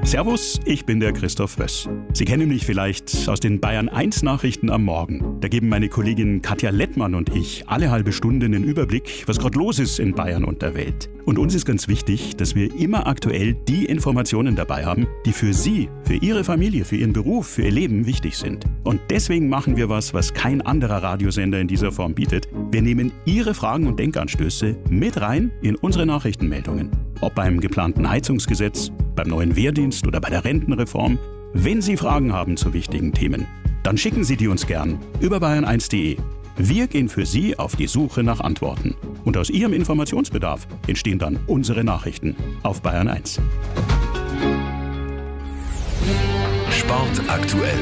Servus, ich bin der Christoph Wöss. Sie kennen mich vielleicht aus den Bayern 1 Nachrichten am Morgen. Da geben meine Kollegin Katja Lettmann und ich alle halbe Stunde einen Überblick, was gerade los ist in Bayern und der Welt. Und uns ist ganz wichtig, dass wir immer aktuell die Informationen dabei haben, die für Sie, für Ihre Familie, für Ihren Beruf, für Ihr Leben wichtig sind. Und deswegen machen wir was kein anderer Radiosender in dieser Form bietet. Wir nehmen Ihre Fragen und Denkanstöße mit rein in unsere Nachrichtenmeldungen. Ob beim geplanten Heizungsgesetz, beim neuen Wehrdienst oder bei der Rentenreform. Wenn Sie Fragen haben zu wichtigen Themen, dann schicken Sie die uns gern über bayern1.de. Wir gehen für Sie auf die Suche nach Antworten. Und aus Ihrem Informationsbedarf entstehen dann unsere Nachrichten auf Bayern 1. Sport aktuell.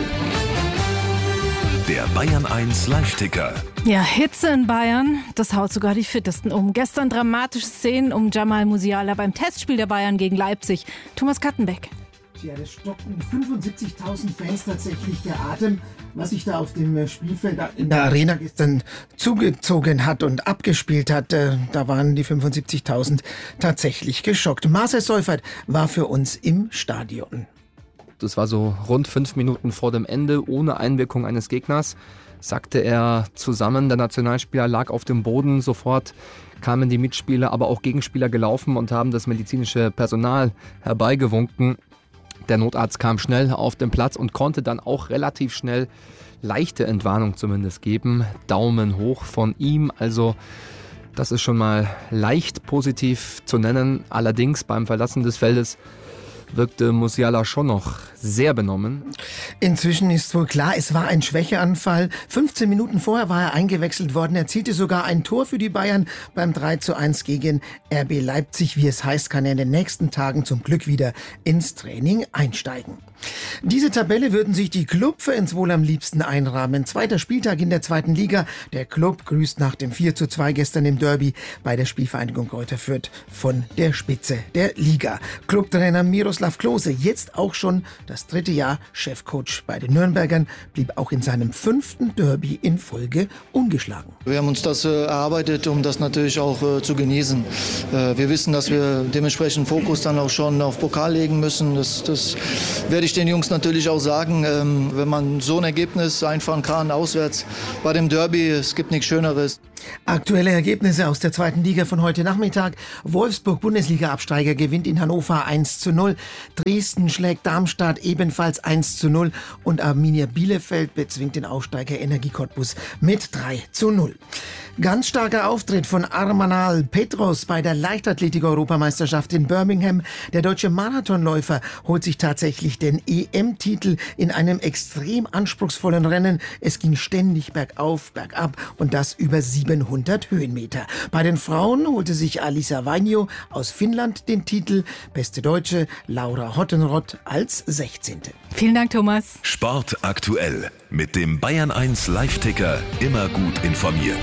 Der Bayern 1 Live-Ticker. Ja, Hitze in Bayern, das haut sogar die Fittesten um. Gestern dramatische Szenen um Jamal Musiala beim Testspiel der Bayern gegen Leipzig. Thomas Kattenbeck. Ja, das stockten 75.000 Fans tatsächlich der Atem, was sich da auf dem Spielfeld in der Arena gestern zugezogen hat und abgespielt hat. Da waren die 75.000 tatsächlich geschockt. Marcel Seufert war für uns im Stadion. Das war so rund 5 Minuten vor dem Ende, ohne Einwirkung eines Gegners, sackte er zusammen. Der Nationalspieler lag auf dem Boden. Sofort kamen die Mitspieler, aber auch Gegenspieler gelaufen und haben das medizinische Personal herbeigewunken. Der Notarzt kam schnell auf den Platz und konnte dann auch relativ schnell leichte Entwarnung zumindest geben. Daumen hoch von ihm, also das ist schon mal leicht positiv zu nennen. Allerdings beim Verlassen des Feldes wirkte Musiala schon noch sehr benommen. Inzwischen ist wohl klar, es war ein Schwächeanfall. 15 Minuten vorher war er eingewechselt worden. Er zielte sogar ein Tor für die Bayern beim 3:1 gegen RB Leipzig. Wie es heißt, kann er in den nächsten Tagen zum Glück wieder ins Training einsteigen. Diese Tabelle würden sich die Clubfans wohl am liebsten einrahmen. 2. Spieltag in der 2. Liga. Der Club grüßt nach dem 4:2 gestern im Derby bei der Spielvereinigung Greuther Fürth von der Spitze der Liga. Clubtrainer Miroslav Klose, jetzt auch schon das 3. Jahr Chefcoach bei den Nürnbergern, blieb auch in seinem 5. Derby in Folge ungeschlagen. Wir haben uns das erarbeitet, um das natürlich auch zu genießen. Wir wissen, dass wir dementsprechend Fokus dann auch schon auf Pokal legen müssen. Das werde ich den Jungs natürlich auch sagen. Wenn man so ein Ergebnis einfahren kann, auswärts bei dem Derby, es gibt nichts Schöneres. Aktuelle Ergebnisse aus der 2. Liga von heute Nachmittag. Wolfsburg, Bundesliga-Absteiger, gewinnt in Hannover 1:0. Dresden schlägt Darmstadt ebenfalls 1:0. Und Arminia Bielefeld bezwingt den Aufsteiger Energie Cottbus mit 3:0. Ganz starker Auftritt von Armanal Petros bei der Leichtathletik-Europameisterschaft in Birmingham. Der deutsche Marathonläufer holt sich tatsächlich den EM-Titel in einem extrem anspruchsvollen Rennen. Es ging ständig bergauf, bergab und das über 700 Höhenmeter. Bei den Frauen holte sich Alisa Vainio aus Finnland den Titel. Beste Deutsche Laura Hottenrott als 16. Vielen Dank, Thomas. Sport aktuell mit dem Bayern 1 Live-Ticker. Immer gut informiert.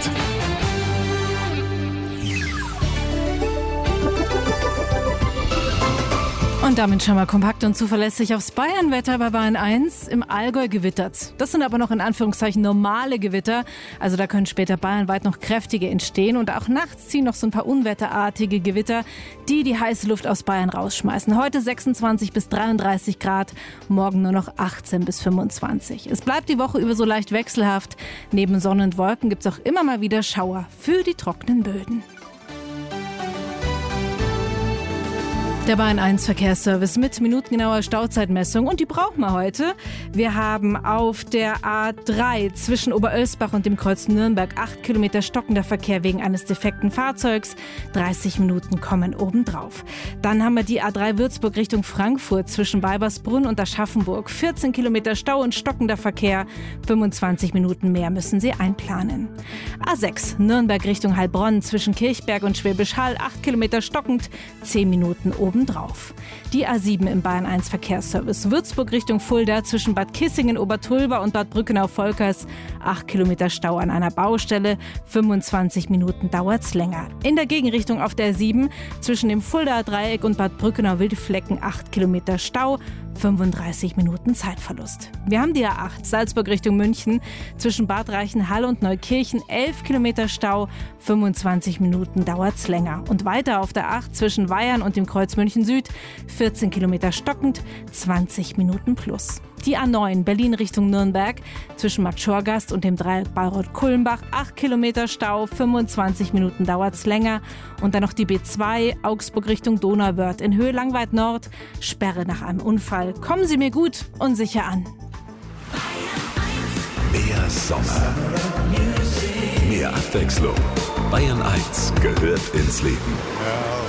Und damit schauen wir kompakt und zuverlässig aufs Bayern-Wetter bei Bayern 1. Im Allgäu gewittert. Das sind aber noch in Anführungszeichen normale Gewitter. Also da können später bayernweit noch kräftige entstehen. Und auch nachts ziehen noch so ein paar unwetterartige Gewitter, die die heiße Luft aus Bayern rausschmeißen. Heute 26 bis 33 Grad, morgen nur noch 18 bis 25. Es bleibt die Woche über so leicht wechselhaft. Neben Sonne und Wolken gibt es auch immer mal wieder Schauer für die trockenen Böden. Der Bayern 1 Verkehrsservice mit minutengenauer Stauzeitmessung und die brauchen wir heute. Wir haben auf der A3 zwischen Oberölsbach und dem Kreuz Nürnberg 8 Kilometer stockender Verkehr wegen eines defekten Fahrzeugs. 30 Minuten kommen obendrauf. Dann haben wir die A3 Würzburg Richtung Frankfurt zwischen Weibersbrunn und Aschaffenburg. 14 Kilometer Stau und stockender Verkehr. 25 Minuten mehr müssen Sie einplanen. A6 Nürnberg Richtung Heilbronn zwischen Kirchberg und Schwäbisch Hall. 8 Kilometer stockend, 10 Minuten obendrauf. Die A7 im Bayern 1 Verkehrsservice. Würzburg Richtung Fulda zwischen Bad Kissingen, Obertulba und Bad Brückenau-Volkers. 8 Kilometer Stau an einer Baustelle. 25 Minuten dauert's länger. In der Gegenrichtung auf der 7 zwischen dem Fuldaer Dreieck und Bad Brückenau-Wildflecken 8 Kilometer Stau. 35 Minuten Zeitverlust. Wir haben die A8 Salzburg Richtung München zwischen Bad Reichenhall und Neukirchen 11 Kilometer Stau, 25 Minuten dauert's länger. Und weiter auf der 8 zwischen Weyern und dem Kreuz München Süd 14 Kilometer stockend, 20 Minuten plus. Die A9 Berlin Richtung Nürnberg zwischen Bad Schorgast und dem Dreieck Bayreuth-Kulmbach 8 Kilometer Stau, 25 Minuten dauert's länger. Und dann noch die B2 Augsburg Richtung Donauwörth in Höhe Langweid Nord, Sperre nach einem Unfall. Kommen Sie mir gut und sicher an. Mehr Sommer. Mehr Abwechslung. Bayern 1 gehört ins Leben.